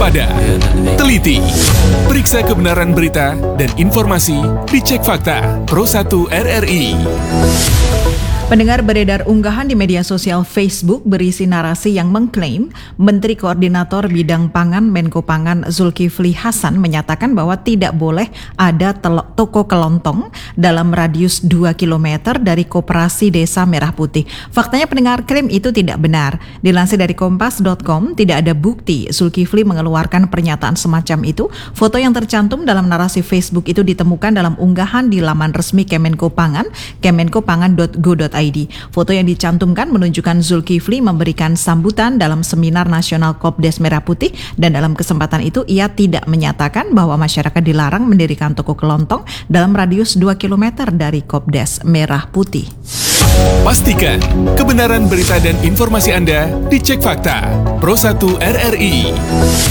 waspada, teliti, periksa kebenaran berita dan informasi, dicek fakta. Pro1 RRI. Pendengar, beredar unggahan di media sosial Facebook berisi narasi yang mengklaim Menteri Koordinator Bidang Pangan Menko Pangan Zulkifli Hasan menyatakan bahwa tidak boleh ada toko kelontong dalam radius 2 km dari Koperasi Desa Merah Putih. Faktanya pendengar, klaim itu tidak benar. Dilansir dari kompas.com, tidak ada bukti Zulkifli mengeluarkan pernyataan semacam itu. Foto yang tercantum dalam narasi Facebook itu ditemukan dalam unggahan di laman resmi Kemenko Pangan, kemenkopangan.go.id. Foto yang dicantumkan menunjukkan Zulkifli memberikan sambutan dalam seminar nasional Kopdes Merah Putih, dan dalam kesempatan itu ia tidak menyatakan bahwa masyarakat dilarang mendirikan toko kelontong dalam radius 2 km dari Kopdes Merah Putih. Pastikan kebenaran berita dan informasi Anda dicek fakta. Pro1 RRI.